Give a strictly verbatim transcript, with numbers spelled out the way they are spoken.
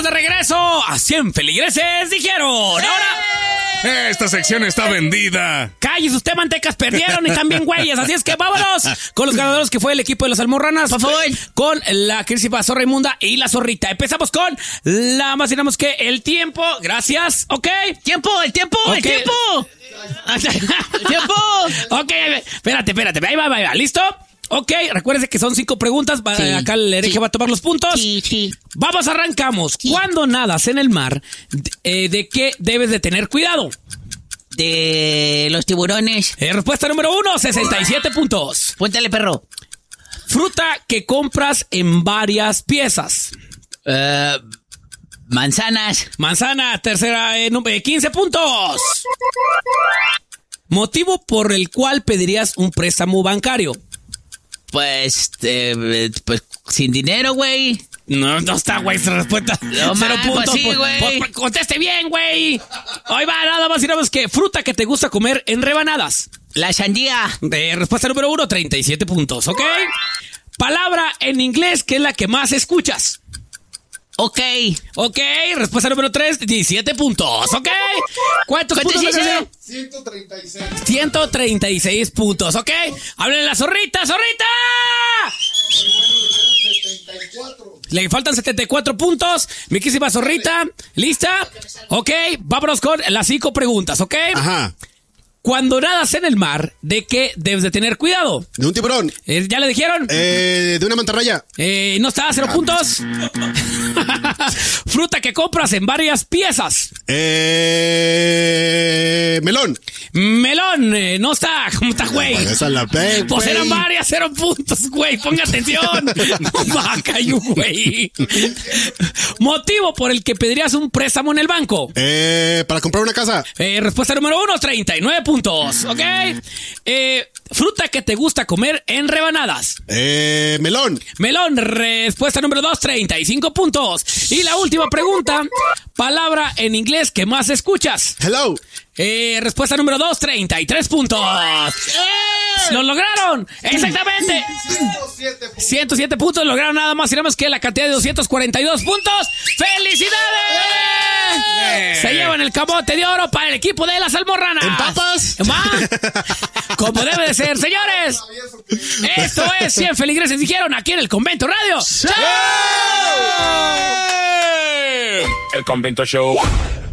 de regreso a cien feligreses dijeron. Ahora... Esta sección está vendida. Calles, usted, mantecas, perdieron y también güeyes. Así es que vámonos con los ganadores que fue el equipo de las almorranas. Por favor. Con la querísima zorra inmunda y la zorrita. Empezamos con la más digamos que el tiempo. Gracias. Ok. Tiempo, el tiempo, okay. el tiempo. El tiempo. Ok, espérate, espérate. Ahí va, ahí va. ¿Listo? Ok, recuérdense que son cinco preguntas. Sí, acá el hereje sí. va a tomar los puntos. Sí, sí. Vamos, arrancamos. Sí. Cuando nadas en el mar, eh, ¿de qué debes de tener cuidado? De los tiburones. Eh, respuesta número uno, sesenta y siete puntos. Cuéntale, perro. Fruta que compras en varias piezas. Uh, manzanas. Manzana, tercera, eh, quince puntos. Motivo por el cual pedirías un préstamo bancario. Pues, eh, pues, sin dinero, güey. No, no está, güey, esa respuesta. No, Cero man, puntos. Pues sí, pues, güey. pues, conteste bien, güey. Hoy va, nada más y nada más que fruta que te gusta comer en rebanadas. La sandía. De respuesta número uno, treinta y siete puntos, ¿ok? Palabra en inglés que es la que más escuchas. Ok. Ok, respuesta número tres, diecisiete puntos, ¿ok? ¿Cuántos puntos dice? ciento treinta y seis. ciento treinta y seis puntos, ¿ok? Háblenle la zorrita, zorrita. setenta y cuatro. Le faltan setenta y cuatro puntos. Mi quísima zorrita, ¿lista? Ok, vámonos con las cinco preguntas, ¿ok? Ajá. Cuando nadas en el mar, ¿de qué debes de tener cuidado? De un tiburón. Eh, ¿Ya le dijeron? Eh, de una mantarraya. Eh, no está, cero puntos. Fruta que compras en varias piezas. Eh, melón. Melón, eh, no está. ¿Cómo está, güey? Pues esa la pe, Pues güey. eran varias, cero puntos, güey. Ponga atención. No va, cayó, güey. Motivo por el que pedirías un préstamo en el banco. Eh, para comprar una casa. Eh, respuesta número uno, treinta y nueve puntos. ¿Ok? Eh, fruta que te gusta comer en rebanadas. Eh, melón. Melón, respuesta número dos, treinta y cinco puntos. Y la última pregunta, palabra en inglés que más escuchas. Hello. Eh, respuesta número dos, treinta y tres puntos. ¡Eh! ¡Lo lograron! ¡Exactamente! ciento siete puntos. ciento siete puntos lograron nada más y nada más que la cantidad de doscientos cuarenta y dos puntos. ¡Felicidades! ¡Eh! Se llevan el camote de oro para el equipo de las almorranas. ¿En papas? ¡Ma! Como debe de ser, señores. Esto es cien feligreses dijeron aquí en el Convento Radio. ¡Sí! El Convento Show.